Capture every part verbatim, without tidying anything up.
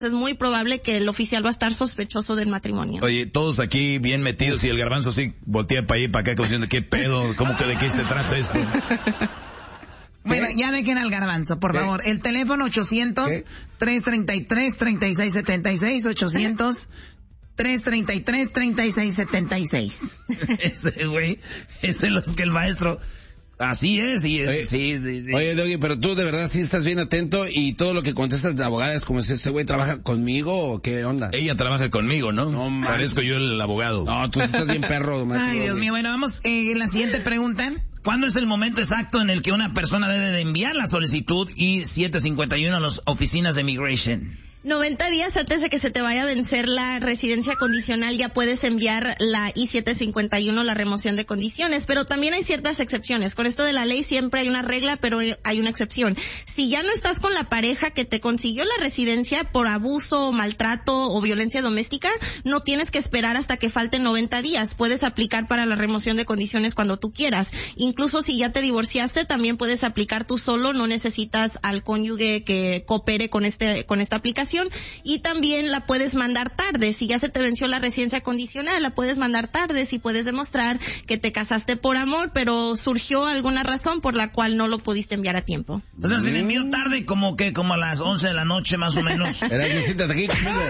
es muy probable que el oficial va a estar sospechoso del matrimonio. Oye, todos aquí bien metidos y el garbanzo así voltea para allá y para acá como diciendo, ¿qué pedo? ¿Cómo que de qué se trata esto? Bueno, ya dejen al garbanzo, por ¿Qué? favor. El teléfono ochocientos, tres treinta y tres, treinta y seis setenta y seis, ochocientos, tres treinta y tres, treinta y seis setenta y seis. Ese güey, ese es los que el maestro... Así es, y es, Oye, sí, sí, sí. Oye, Doggy, pero tú de verdad sí estás bien atento y todo lo que contestas de abogada es como si este güey trabaja conmigo o qué onda. Ella trabaja conmigo, ¿no? No, man. Parezco yo el abogado. No, tú estás bien perro, maestro. Ay, Dios Doggy. mío. Bueno, vamos, eh, la siguiente pregunta. ¿Cuándo es el momento exacto en el que una persona debe de enviar la solicitud I siete cincuenta y uno a las oficinas de Immigration? noventa días antes de que se te vaya a vencer la residencia condicional ya puedes enviar la I siete cincuenta y uno, la remoción de condiciones, pero también hay ciertas excepciones. Con esto de la ley siempre hay una regla, pero hay una excepción. Si ya no estás con la pareja que te consiguió la residencia por abuso, maltrato o violencia doméstica, no tienes que esperar hasta que falten noventa días. Puedes aplicar para la remoción de condiciones cuando tú quieras. Incluso si ya te divorciaste, también puedes aplicar tú solo, no necesitas al cónyuge que coopere con este con esta aplicación. Y también la puedes mandar tarde. Si ya se te venció la residencia condicional, la puedes mandar tarde si puedes demostrar que te casaste por amor, pero surgió alguna razón por la cual no lo pudiste enviar a tiempo. O sea, se le envió tarde, como que como a las once de la noche más o menos. Era, siéntate aquí conmigo.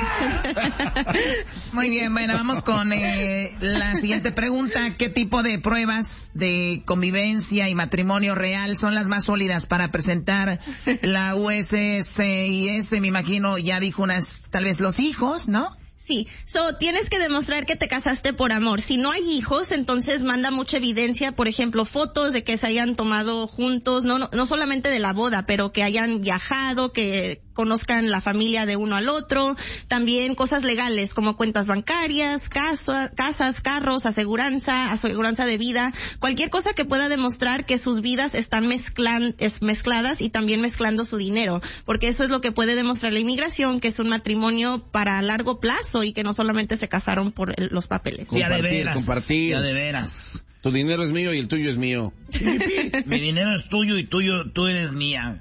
Muy bien, bueno, vamos con eh, la siguiente pregunta. ¿Qué tipo de pruebas de convivencia y matrimonio real son las más sólidas para presentar la U S C I S? Me imagino ya dijo unas, tal vez los hijos, ¿no? Sí, so, tienes que demostrar que te casaste por amor. Si no hay hijos, entonces manda mucha evidencia, por ejemplo, fotos de que se hayan tomado juntos, no, no, no solamente de la boda, pero que hayan viajado, que conozcan la familia de uno al otro. También cosas legales como cuentas bancarias, casa, casas, carros, aseguranza, aseguranza de vida, cualquier cosa que pueda demostrar que sus vidas están mezclan, es, mezcladas y también mezclando su dinero, porque eso es lo que puede demostrar la inmigración, que es un matrimonio para largo plazo y que no solamente se casaron por el, los papeles. Ya de veras. Compartir. Ya de veras. Tu dinero es mío y el tuyo es mío. Mi dinero es tuyo y tuyo, tú eres mía.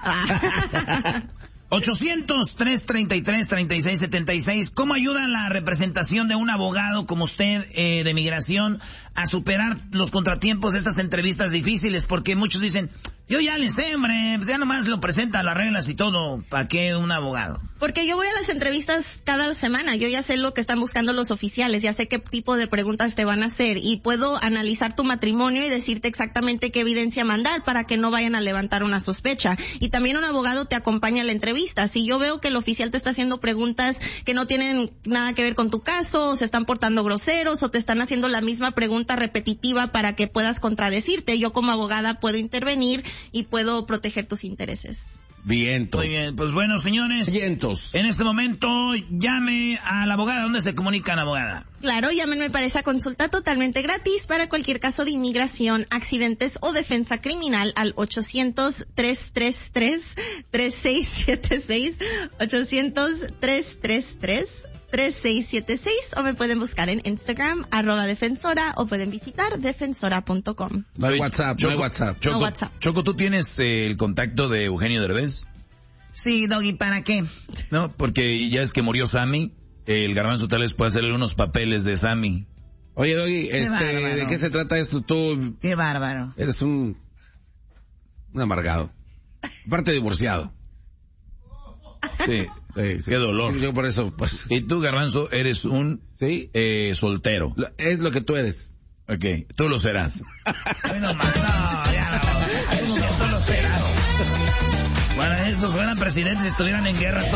ochocientos, tres treinta y tres, treinta y seis setenta y seis. ¿Cómo ayuda la representación de un abogado como usted eh, de migración a superar los contratiempos de estas entrevistas difíciles? Porque muchos dicen, yo ya le sé, hombre, pues ya nomás lo presenta las reglas y todo. ¿Para qué un abogado? Porque yo voy a las entrevistas cada semana, yo ya sé lo que están buscando los oficiales, ya sé qué tipo de preguntas te van a hacer y puedo analizar tu matrimonio y decirte exactamente qué evidencia mandar para que no vayan a levantar una sospecha. Y también un abogado te acompaña a la entrevista. Si yo veo que el oficial te está haciendo preguntas que no tienen nada que ver con tu caso, o se están portando groseros, o te están haciendo la misma pregunta repetitiva para que puedas contradecirte, yo como abogada puedo intervenir y puedo proteger tus intereses. Vientos. Muy bien, pues bueno, señores. Vientos. En este momento, llame a la abogada. ¿Dónde se comunican, abogada? Claro, llámenme para esa consulta totalmente gratis para cualquier caso de inmigración, accidentes o defensa criminal al ochocientos, tres tres tres, tres seis siete seis, ochocientos, tres tres tres, tres seis siete seis, o me pueden buscar en Instagram, arroba defensora, o pueden visitar defensora punto com. No hay WhatsApp, Choco, no hay WhatsApp. Choco, No WhatsApp. Choco, ¿tú tienes eh, el contacto de Eugenio Derbez? Sí, Doggy, ¿para qué? No, porque ya es que murió Sammy, el garbanzo tal vez puede hacerle unos papeles de Sammy. Oye, Doggy, este, bárbaro. ¿de qué se trata esto? Tú Qué bárbaro. eres un, un amargado. Aparte divorciado. Sí, Sí, sí. qué dolor. Yo por eso, pues, Y tú, garbanzo, eres un sí, eh, soltero. lo- es lo que tú eres. Ok, tú lo serás. Ay, no más, no, ya no. Eso ya solo será. Bueno, estos fueran presidentes si estuvieran en guerra.